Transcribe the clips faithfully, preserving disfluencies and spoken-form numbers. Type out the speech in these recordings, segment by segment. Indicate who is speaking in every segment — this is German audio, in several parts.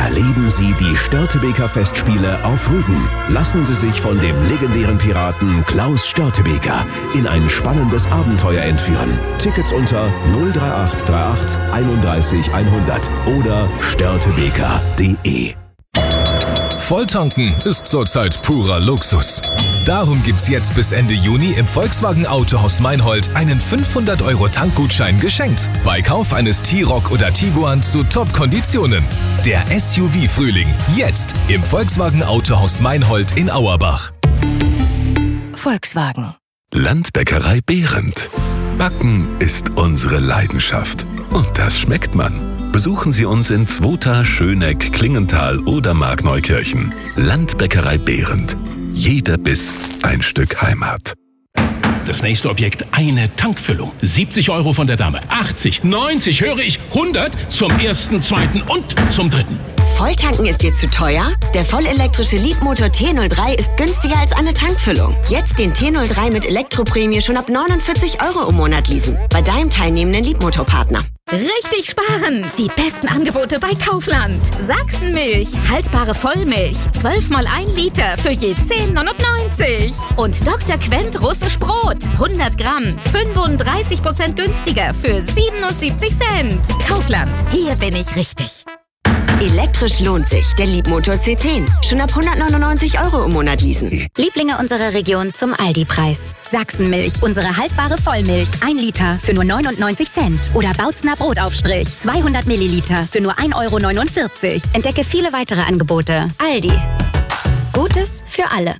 Speaker 1: Erleben Sie die Störtebeker Festspiele auf Rügen. Lassen Sie sich von dem legendären Piraten Klaus Störtebeker in ein spannendes Abenteuer entführen. Tickets unter null drei acht drei acht einunddreißig hundert oder störtebeker punkt de.
Speaker 2: Volltanken ist zurzeit purer Luxus. Darum gibt's jetzt bis Ende Juni im Volkswagen Autohaus Meinhold einen fünfhundert Euro Tankgutschein geschenkt. Bei Kauf eines T-Roc oder Tiguan zu Top-Konditionen. Der S U V-Frühling. Jetzt im Volkswagen Autohaus Meinhold in Auerbach.
Speaker 3: Volkswagen.
Speaker 4: Landbäckerei Behrendt. Backen ist unsere Leidenschaft. Und das schmeckt man. Besuchen Sie uns in Zwota, Schöneck, Klingenthal oder Markneukirchen. Landbäckerei Behrendt. Jeder Biss ein Stück Heimat.
Speaker 5: Das nächste Objekt, eine Tankfüllung. siebzig Euro von der Dame. achtzig, neunzig, höre ich, hundert zum ersten, zweiten und zum dritten.
Speaker 6: Volltanken ist dir zu teuer? Der vollelektrische Leadmotor T null drei ist günstiger als eine Tankfüllung. Jetzt den T null drei mit Elektroprämie schon ab neunundvierzig Euro im Monat leasen. Bei deinem teilnehmenden Leadmotorpartner.
Speaker 7: Richtig sparen! Die besten Angebote bei Kaufland. Sachsenmilch, haltbare Vollmilch, zwölf mal ein Liter für je zehn neunundneunzig. Und Doktor Quent russisch Brot, hundert Gramm, fünfunddreißig Prozent günstiger für siebenundsiebzig Cent. Kaufland, hier bin ich richtig.
Speaker 6: Elektrisch lohnt sich. Der Leadmotor C zehn. Schon ab hundertneunundneunzig Euro im Monat leasen.
Speaker 8: Lieblinge unserer Region zum Aldi-Preis. Sachsenmilch, unsere haltbare Vollmilch. ein Liter für nur neunundneunzig Cent. Oder Bautzner Brotaufstrich, zweihundert Milliliter für nur ein Euro neunundvierzig. Entdecke viele weitere Angebote. Aldi. Gutes für alle.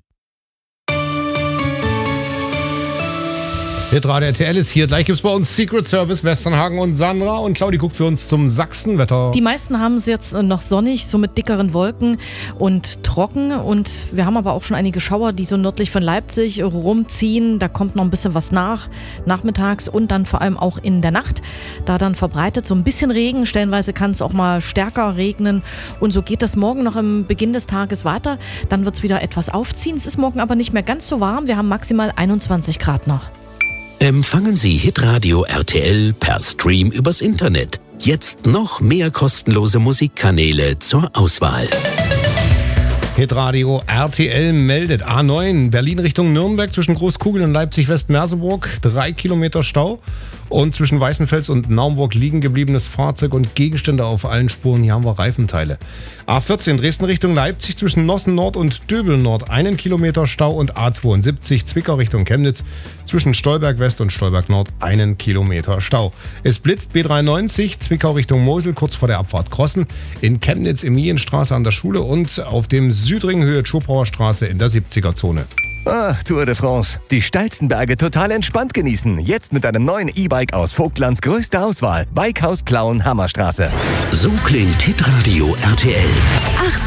Speaker 9: Hitradio R T L ist hier. Gleich gibt es bei uns Secret Service, Westernhagen und Sandra. Und Claudi guckt für uns zum Sachsenwetter.
Speaker 10: Die meisten haben es jetzt noch sonnig, so mit dickeren Wolken und trocken. Und wir haben aber auch schon einige Schauer, die so nördlich von Leipzig rumziehen. Da kommt noch ein bisschen was nach, nachmittags und dann vor allem auch in der Nacht. Da dann verbreitet so ein bisschen Regen. Stellenweise kann es auch mal stärker regnen. Und so geht das morgen noch im Beginn des Tages weiter. Dann wird es wieder etwas aufziehen. Es ist morgen aber nicht mehr ganz so warm. Wir haben maximal einundzwanzig Grad noch.
Speaker 1: Empfangen Sie Hitradio R T L per Stream übers Internet. Jetzt noch mehr kostenlose Musikkanäle zur Auswahl.
Speaker 9: Hitradio R T L meldet A neun, Berlin Richtung Nürnberg zwischen Großkugel und Leipzig-West-Merseburg, drei Kilometer Stau. Und zwischen Weißenfels und Naumburg liegen gebliebenes Fahrzeug und Gegenstände auf allen Spuren. Hier haben wir Reifenteile. A vierzehn Dresden Richtung Leipzig zwischen Nossen Nord und Döbel Nord einen Kilometer Stau und A zweiundsiebzig Zwickau Richtung Chemnitz zwischen Stolberg West und Stolberg Nord einen Kilometer Stau. Es blitzt B dreiundneunzig Zwickau Richtung Mosel kurz vor der Abfahrt Krossen, in Chemnitz Emilienstraße an der Schule und auf dem Südring Höhe Schopauer Straße in der siebziger Zone.
Speaker 11: Ach, Tour de France. Die steilsten Berge total entspannt genießen. Jetzt mit einem neuen E-Bike aus Vogtlands größter Auswahl. Bikehaus Plauen Hammerstraße.
Speaker 1: So klingt Hitradio R T L.
Speaker 6: achtzehn